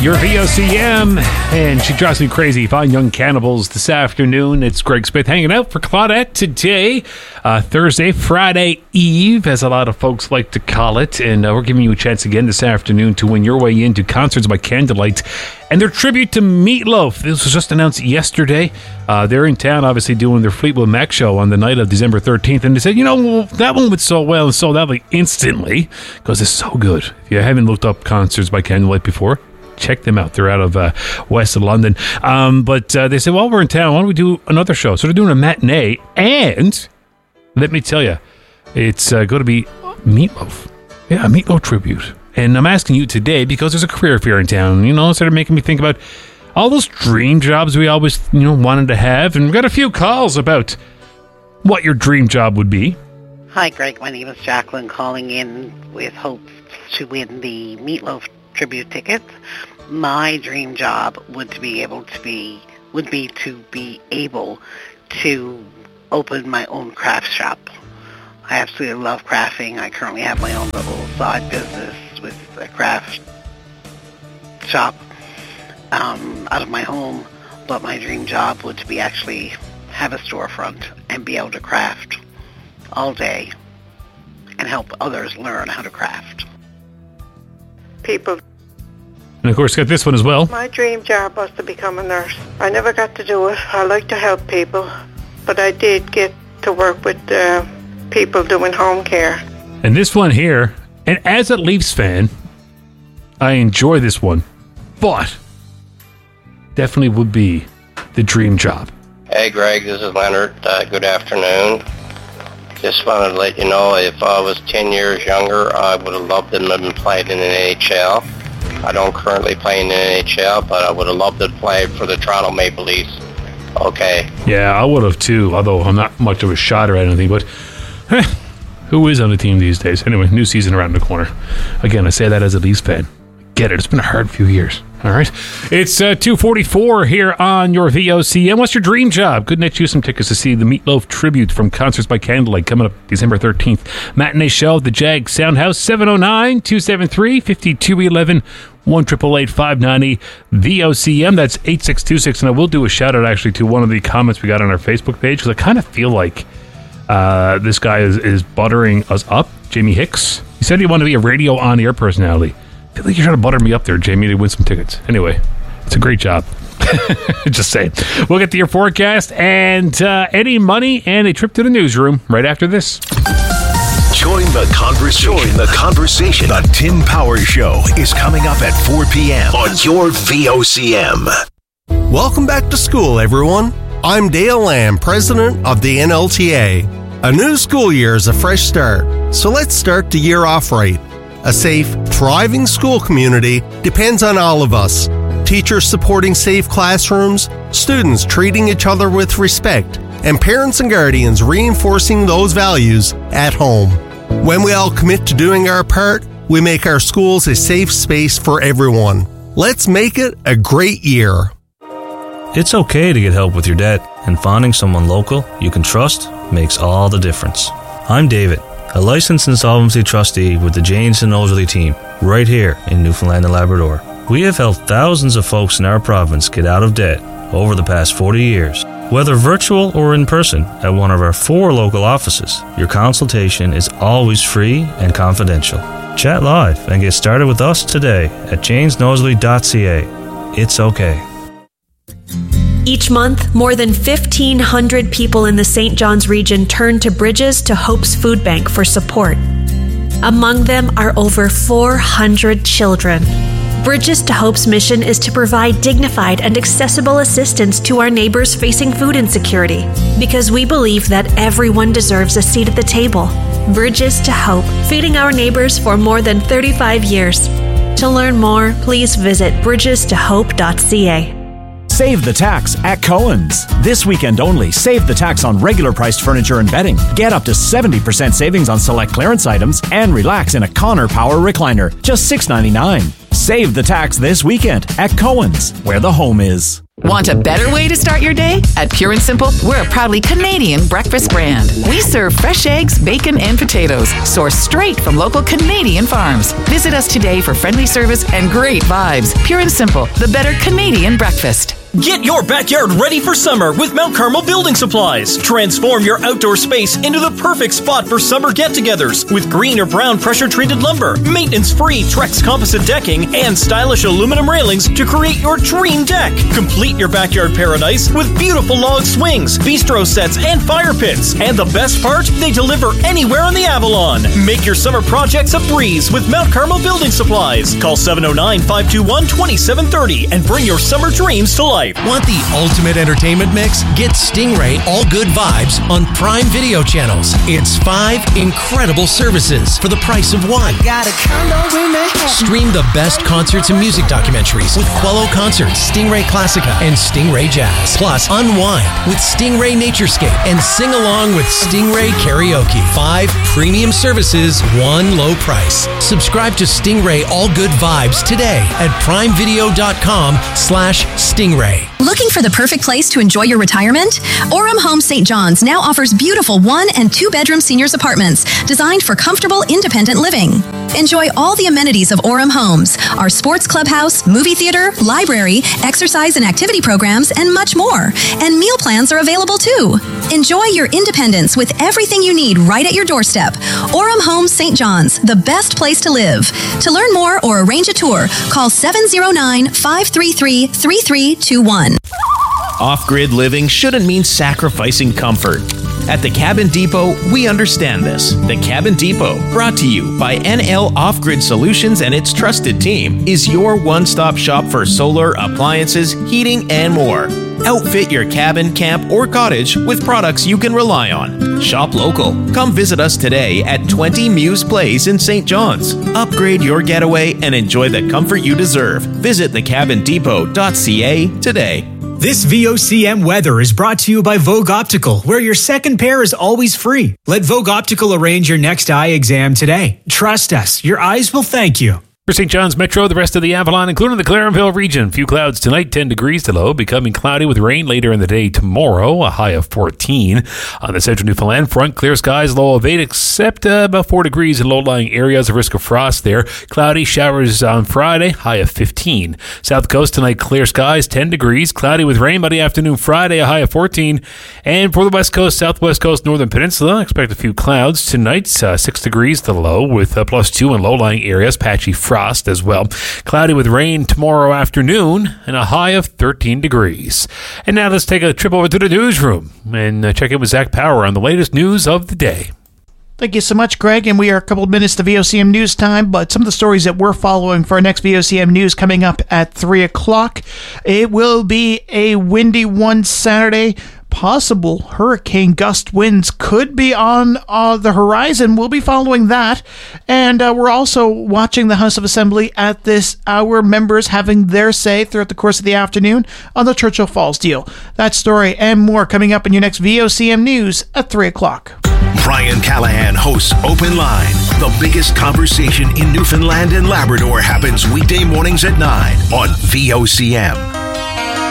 Your VOCM, and she drives me crazy. Fine Young Cannibals this afternoon. It's Greg Smith hanging out for Claudette today, Thursday, Friday Eve, as a lot of folks like to call it. And we're giving you a chance again this afternoon to win your way into Concerts by Candlelight and their tribute to Meatloaf. This was just announced yesterday. They're in town, obviously, doing their Fleetwood Mac show on the night of December 13th. And they said, that one went so well and sold out like instantly because it's so good. If you haven't looked up Concerts by Candlelight before, check them out. They're out of west of London. But they said, well, we're in town. Why don't we do another show? So they're doing a matinee. And let me tell you, it's going to be Meatloaf. Yeah, a Meatloaf tribute. And I'm asking you today because there's a career fair in town. It started making me think about all those dream jobs we always, wanted to have. And we got a few calls about what your dream job would be. Hi, Greg. My name is Jacqueline, calling in with hopes to win the Meatloaf tribute tickets. My dream job would be to be able to open my own craft shop. I absolutely love crafting. I currently have my own little side business with a craft shop out of my home, but my dream job would be actually have a storefront and be able to craft all day and help others learn how to craft. People. And of course, got this one as well. My dream job was to become a nurse. I never got to do it. I like to help people, but I did get to work with people doing home care. And this one here, and as a Leafs fan, I enjoy this one, but definitely would be the dream job. Hey, Greg, this is Leonard. Good afternoon. Just wanted to let you know, if I was 10 years younger, I would have loved to have played in an NHL. I don't currently play in the NHL, but I would have loved to play for the Toronto Maple Leafs. Okay. Yeah, I would have too, although I'm not much of a shot or anything, but who is on the team these days? Anyway, new season around the corner. Again, I say that as a Leafs fan. Get it. It's been a hard few years. All right. It's 2:44 here on your VOCM. What's your dream job? Good net you some tickets to see the Meatloaf tribute from Concerts by Candlelight coming up December 13th. Matinee show at the Jag Soundhouse, 709-273-5211, 1-888-590 VOCM. That's 8626. And I will do a shout out actually to one of the comments we got on our Facebook page because I kind of feel like this guy is buttering us up. Jamie Hicks. He said he wanted to be a radio on-air personality. I feel like you're trying to butter me up there, Jamie, to win some tickets. Anyway, it's a great job. Just saying. We'll get to your forecast and any money and a trip to the newsroom right after this. Join the conversation. The Tim Powers Show is coming up at 4 p.m. on your VOCM. Welcome back to school, everyone. I'm Dale Lamb, president of the NLTA. A new school year is a fresh start, so let's start the year off right. A safe, thriving school community depends on all of us. Teachers supporting safe classrooms, students treating each other with respect, and parents and guardians reinforcing those values at home. When we all commit to doing our part, we make our schools a safe space for everyone. Let's make it a great year. It's okay to get help with your debt, and finding someone local you can trust makes all the difference. I'm David, a licensed insolvency trustee with the Janes and Nosely team, right here in Newfoundland and Labrador. We have helped thousands of folks in our province get out of debt over the past 40 years. Whether virtual or in person at one of our 4 local offices, your consultation is always free and confidential. Chat live and get started with us today at janesnosely.ca. It's okay. Each month, more than 1,500 people in the St. John's region turn to Bridges to Hope's Food Bank for support. Among them are over 400 children. Bridges to Hope's mission is to provide dignified and accessible assistance to our neighbors facing food insecurity, because we believe that everyone deserves a seat at the table. Bridges to Hope, feeding our neighbors for more than 35 years. To learn more, please visit bridgestohope.ca. Save the tax at Cohen's. This weekend only, save the tax on regular priced furniture and bedding. Get up to 70% savings on select clearance items and relax in a Connor Power recliner, just $6.99. Save the tax this weekend at Cohen's, where the home is. Want a better way to start your day? At Pure and Simple, we're a proudly Canadian breakfast brand. We serve fresh eggs, bacon, and potatoes, sourced straight from local Canadian farms. Visit us today for friendly service and great vibes. Pure and Simple, the better Canadian breakfast. Get your backyard ready for summer with Mount Carmel Building Supplies. Transform your outdoor space into the perfect spot for summer get-togethers with green or brown pressure-treated lumber, maintenance-free Trex composite decking, and stylish aluminum railings to create your dream deck. Complete your backyard paradise with beautiful log swings, bistro sets, and fire pits. And the best part, they deliver anywhere on the Avalon. Make your summer projects a breeze with Mount Carmel Building Supplies. Call 709-521-2730 and bring your summer dreams to life. Want the ultimate entertainment mix? Get Stingray All Good Vibes on Prime Video channels. It's 5 incredible services for the price of one. Stream the best concerts and music documentaries with Quello Concerts, Stingray Classica, and Stingray Jazz. Plus, unwind with Stingray Naturescape and sing along with Stingray Karaoke. 5 premium services, one low price. Subscribe to Stingray All Good Vibes today at primevideo.com/Stingray. Looking for the perfect place to enjoy your retirement? Orem Homes St. John's now offers beautiful 1- and 2-bedroom seniors apartments designed for comfortable, independent living. Enjoy all the amenities of Orem Homes, our sports clubhouse, movie theater, library, exercise and activity programs, and much more. And meal plans are available too. Enjoy your independence with everything you need right at your doorstep. Orem Homes St. John's, the best place to live. To learn more or arrange a tour, call 709-533-3321. Off-grid living shouldn't mean sacrificing comfort. At the Cabin Depot, we understand this. The Cabin Depot, brought to you by NL Off-Grid Solutions and its trusted team, is your one-stop shop for solar, appliances, heating, and more. Outfit your cabin, camp, or cottage with products you can rely on. Shop local. Come visit us today at 20 Muse Place in St. John's. Upgrade your getaway and enjoy the comfort you deserve. Visit thecabindepot.ca today. This VOCM weather is brought to you by Vogue Optical, where your second pair is always free. Let Vogue Optical arrange your next eye exam today. Trust us, your eyes will thank you. For St. John's Metro, the rest of the Avalon, including the Clarenville region. Few clouds tonight, 10 degrees to low, becoming cloudy with rain later in the day tomorrow, a high of 14. On the central Newfoundland front, clear skies, low of 8, except about 4 degrees in low-lying areas, a risk of frost there. Cloudy showers on Friday, high of 15. South coast tonight, clear skies, 10 degrees, cloudy with rain by the afternoon Friday, a high of 14. And for the west coast, southwest coast, northern peninsula, expect a few clouds tonight, 6 degrees to low, with +2 in low-lying areas, patchy frost as well. Cloudy with rain tomorrow afternoon and a high of 13 degrees. And now let's take a trip over to the newsroom and check in with Zach Power on the latest news of the day. Thank you so much, Greg. And we are a couple of minutes to VOCM News time, but some of the stories that we're following for our next VOCM News coming up at 3 o'clock. It will be a windy one Saturday. Possible hurricane gust winds could be on the horizon. We'll be following that. And we're also watching the House of Assembly at this hour, members having their say throughout the course of the afternoon on the Churchill Falls deal. That story and more coming up in your next VOCM News at 3 o'clock. Brian Callahan hosts Open Line. The biggest conversation in Newfoundland and Labrador happens weekday mornings at 9 on VOCM.